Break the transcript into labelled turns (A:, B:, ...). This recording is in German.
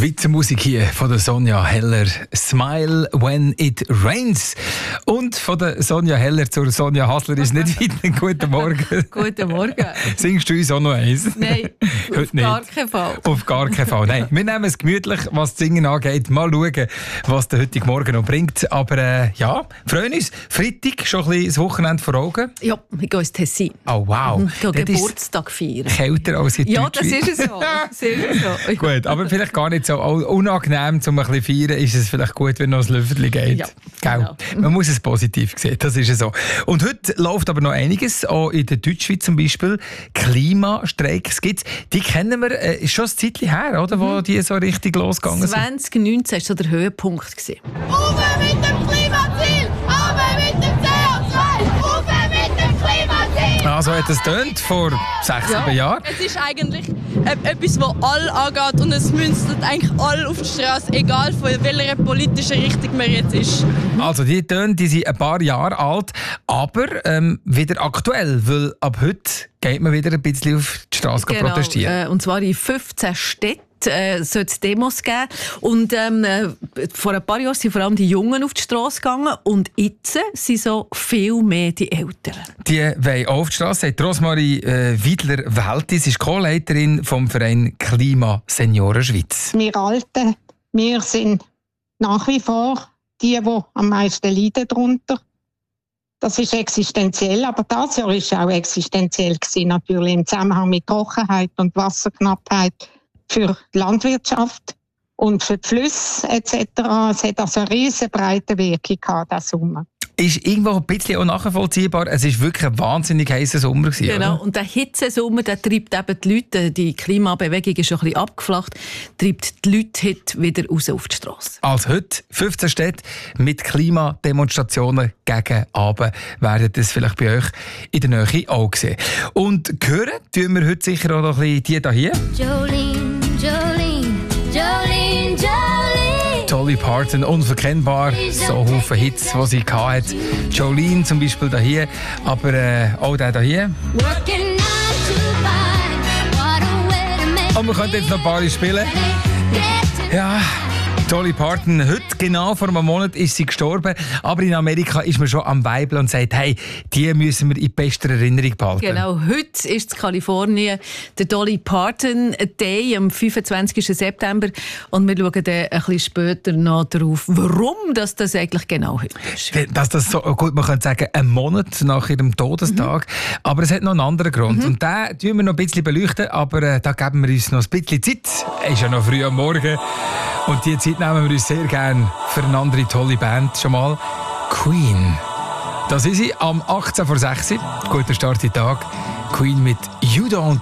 A: Schweizer Musik hier von der Sonja Heller. Smile when it rains. Und von der Sonja Heller zur Sonja Hasler ist nicht weit. Guten Morgen.
B: Guten Morgen.
A: Singst du uns auch noch eins?
B: Nein, auf gar keinen Fall.
A: Auf gar keinen Fall. Nein, wir nehmen es gemütlich, was das Singen angeht. Mal schauen, was der heutige Morgen noch bringt. Aber ja, freuen uns. Freitag, schon ein bisschen das Wochenende vor Augen.
B: Ja, ich gehe ins Tessin.
A: Oh wow.
B: Ich gehe Geburtstag feiern.
A: Kälter als in
B: Ja,
A: Deutschschweiz.
B: das ist es so. Das ist so.
A: Gut, aber vielleicht gar nicht so unangenehm, um ein bisschen feiern, ist es vielleicht gut, wenn noch ein Lüftchen geht.
B: Ja,
A: genau. Man muss es positiv sehen, das ist so. Und heute läuft aber noch einiges, auch in der Deutschschweiz zum Beispiel. Klimastreiks gibt's. Die kennen wir, ist schon ein Zeitchen her, oder, wo die so richtig losgegangen sind.
B: 2019 war so der Höhepunkt.
C: Rauf mit dem Klimaziel! Runter mit dem CO2! Rauf mit dem Klimaziel!
A: Also hat es tönt vor 6-7 Jahren.
D: Es ist eigentlich etwas, das alle angeht und es münzt eigentlich alle auf die Straße, egal von welcher politischen Richtung man jetzt ist.
A: Also die Töne, die sind ein paar Jahre alt, aber wieder aktuell, weil ab heute geht man wieder ein bisschen auf die Straße protestieren.
B: Und zwar in 15 Städten. Soll es Demos geben. Und vor ein paar Jahren sind vor allem die Jungen auf die Straße gegangen und jetzt sind so viel mehr die Älteren.
A: Die wollen auf die Straße, sagt Rosmarie Wiedler-Weltis, ist Co-Leiterin vom Verein Klima Senioren Schweiz.
E: Wir Alten, wir sind nach wie vor die am meisten leiden darunter. Das ist existenziell, aber das Jahr war auch existenziell gewesen, natürlich im Zusammenhang mit Trockenheit und Wasserknappheit für die Landwirtschaft und für die Flüsse etc. Es hat also eine riesen breite Wirkung gehabt, diesen Sommer.
A: Ist irgendwo ein bisschen auch nachvollziehbar. Es war wirklich ein wahnsinnig heißer Sommer gewesen,
B: genau,
A: oder?
B: und der Hitzesommer, der treibt eben die Leute, die Klimabewegung ist schon ein bisschen abgeflacht, treibt die Leute heute wieder raus auf die Straße.
A: Als heute 15 Städte mit Klimademonstrationen gegen Abend werden das vielleicht bei euch in der Nähe auch sehen. Und hören tun wir heute sicher auch noch ein bisschen die hier.
C: Jolene, Jolene, Jolene, Jolene.
A: Dolly Parton, unverkennbar, so Haufen Hits, die sie hatte. Jolene zum Beispiel hier, aber auch der hier.
C: Working 9 to 5. What a way to make
A: Und wir können jetzt noch ein paar spielen. Ja, Dolly Parton, heute genau vor einem Monat ist sie gestorben, aber in Amerika ist man schon am Weibeln und sagt, hey, die müssen wir in bester Erinnerung behalten.
B: Genau, heute ist in Kalifornien der Dolly Parton Day am 25. September und wir schauen dann ein bisschen später noch darauf, warum das eigentlich genau heute ist.
A: Dass das so gut, man könnte sagen, ein Monat nach ihrem Todestag, aber es hat noch einen anderen Grund und den tun wir noch ein bisschen beleuchten, aber da geben wir uns noch ein bisschen Zeit. Es ist ja noch früh am Morgen. Und die Zeit nehmen wir uns sehr gerne für eine andere tolle Band. Schon mal Queen. Das ist sie am 18 vor 6. Guter Start in den Tag. Queen mit You Don't